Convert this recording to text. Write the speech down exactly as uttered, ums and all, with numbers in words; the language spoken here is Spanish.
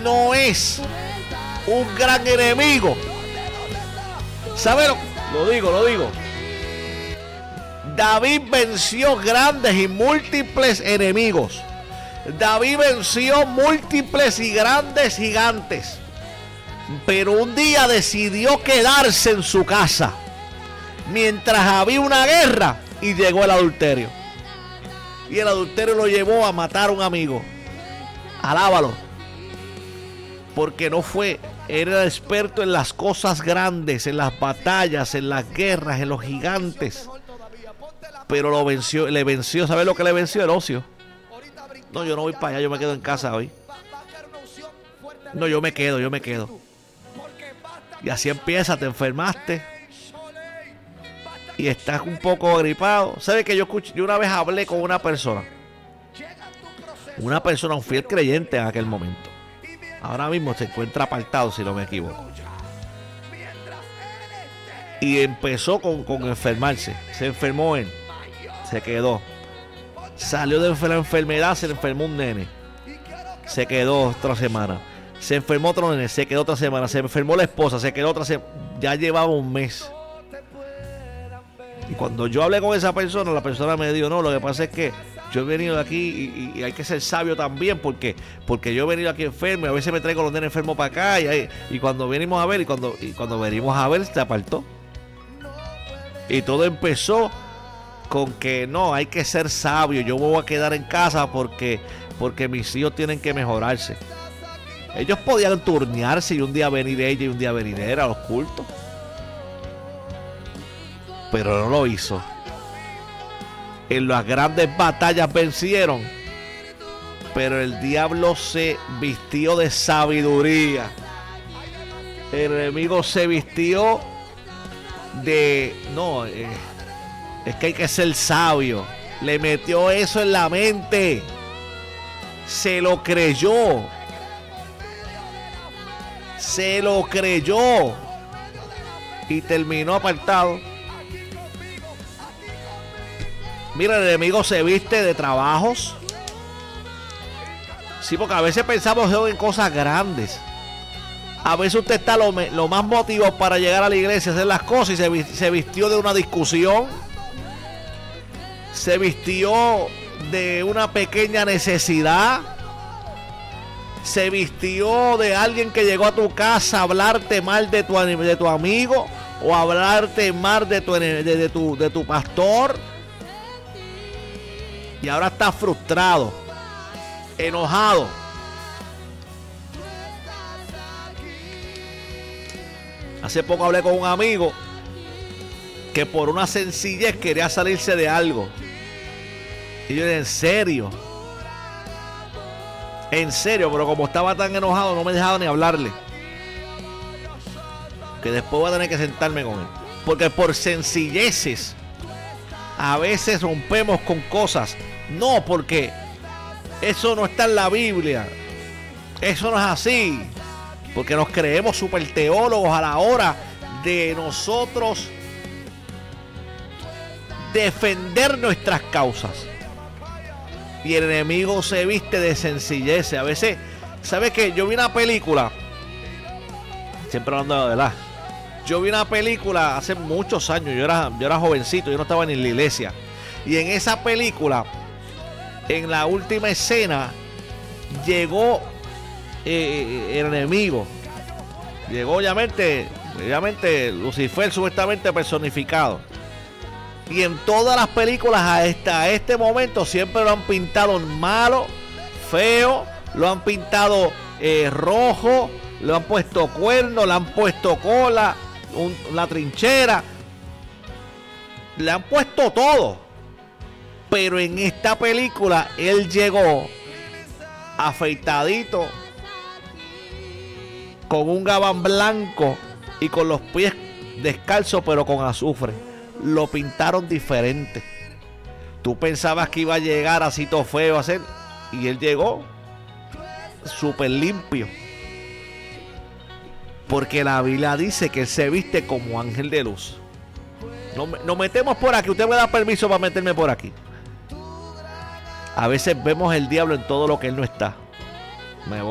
no es un gran enemigo. ¿Sabe lo? Lo digo, lo digo. David venció grandes y múltiples enemigos. David venció múltiples y grandes gigantes. Pero un día decidió quedarse en su casa mientras había una guerra y llegó el adulterio. Y el adulterio lo llevó a matar a un amigo. Alábalo. Porque no fue, era experto en las cosas grandes, en las batallas, en las guerras, en los gigantes. Pero lo venció, le venció, ¿sabes lo que le venció? El ocio. No, yo no voy para allá, yo me quedo en casa hoy. No, yo me quedo, yo me quedo. Y así empieza, te enfermaste. Y estás un poco gripado. ¿Sabes que yo escuché? Yo una vez hablé con una persona. Una persona, un fiel creyente en aquel momento. Ahora mismo se encuentra apartado, si no me equivoco. Y empezó con, con enfermarse. Se enfermó él. Se quedó. Salió de la enfermedad, se le enfermó un nene. Se quedó otra semana. Se enfermó otro nene, se quedó otra semana. Se enfermó la esposa, se quedó otra semana. Ya llevaba un mes. Y cuando yo hablé con esa persona, la persona me dijo, no, lo que pasa es que yo he venido de aquí y, y hay que ser sabio también, porque, porque yo he venido aquí enfermo y a veces me traigo los nenes enfermos para acá y, hay, y cuando venimos a ver y cuando, y cuando venimos a ver se apartó. Y todo empezó con que no, hay que ser sabio, yo me voy a quedar en casa porque, porque mis hijos tienen que mejorarse. Ellos podían turnearse y un día venir ella y un día venir él a los cultos. Pero no lo hizo. En las grandes batallas vencieron. Pero el diablo se vistió de sabiduría. El enemigo se vistió de... No, eh, es que hay que ser sabio. Le metió eso en la mente. Se lo creyó. Se lo creyó. Y terminó apartado. Mira, el enemigo se viste de trabajos. Sí, porque a veces pensamos en cosas grandes. A veces usted está lo, lo más motivado para llegar a la iglesia, hacer las cosas, y se, se vistió de una discusión. Se vistió de una pequeña necesidad. Se vistió de alguien que llegó a tu casa a hablarte mal de tu, de tu amigo, o hablarte mal de tu, de, de tu, de tu pastor. Y ahora está frustrado, enojado. Hace poco hablé con un amigo que por una sencillez quería salirse de algo. Y yo dije, ¿en serio? En serio, pero como estaba tan enojado no me dejaba ni hablarle. Que después voy a tener que sentarme con él. Porque por sencilleces a veces rompemos con cosas. No, porque eso no está en la Biblia. Eso no es así. Porque nos creemos super teólogos a la hora de nosotros defender nuestras causas. Y el enemigo se viste de sencillez. A veces, ¿sabes qué? Yo vi una película. Siempre hablando de verdad. Yo vi una película hace muchos años. Yo era, yo era jovencito. Yo no estaba ni en la iglesia. Y en esa película, en la última escena, llegó eh, el enemigo. Llegó obviamente, obviamente Lucifer, supuestamente personificado. Y en todas las películas hasta este momento siempre lo han pintado malo, feo, lo han pintado eh, rojo, le han puesto cuernos, le han puesto cola, un, la trinchera, le han puesto todo. Pero en esta película él llegó afeitadito, con un gabán blanco y con los pies descalzos pero con azufre. Lo pintaron diferente. Tú pensabas que iba a llegar así todo feo a hacer, y él llegó súper limpio. Porque la Biblia dice que él se viste como ángel de luz. Nos, nos metemos por aquí. Usted me da permiso para meterme por aquí. A veces vemos el diablo en todo lo que él no está. Me voy.